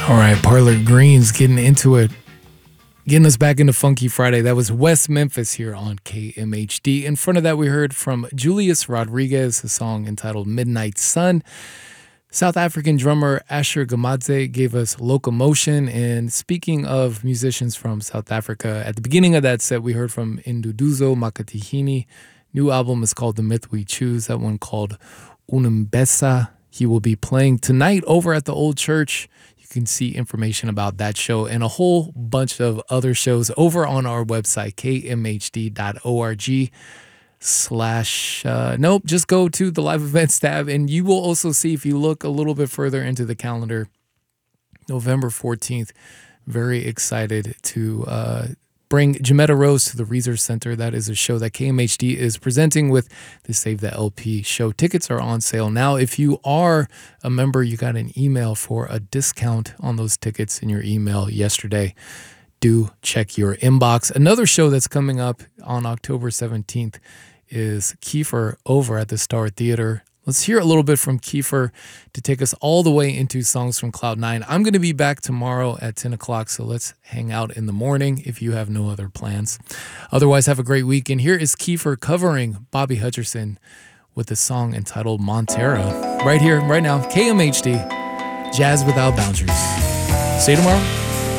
All right, Parlor Greens getting into it, getting us back into Funky Friday. That was West Memphis here on KMHD. In front of that, we heard from Julius Rodriguez, a song entitled Midnight Sun. South African drummer Asher Gamadze gave us Locomotion. And speaking of musicians from South Africa, at the beginning of that set, we heard from Induduzo Makatihini. New album is called The Myth We Choose. That one called Unumbesa. He will be playing tonight over at the Old Church. You can see information about that show and a whole bunch of other shows over on our website, kmhd.org/. Nope, just go to the live events tab and you will also see, if you look a little bit further into the calendar, November 14th. Very excited to bring Jametta Rose to the Reeser Center. That is a show that KMHD is presenting with the Save the LP show. Tickets are on sale now. If you are a member, you got an email for a discount on those tickets in your email yesterday. Do check your inbox. Another show that's coming up on October 17th is Kiefer over at the Star Theater. Let's hear a little bit from Kiefer to take us all the way into Songs from Cloud9. I'm going to be back tomorrow at 10 o'clock, so let's hang out in the morning if you have no other plans. Otherwise, have a great week. And here is Kiefer covering Bobby Hutcherson with a song entitled Montera. Right here, right now, KMHD, Jazz Without Boundaries. See you tomorrow.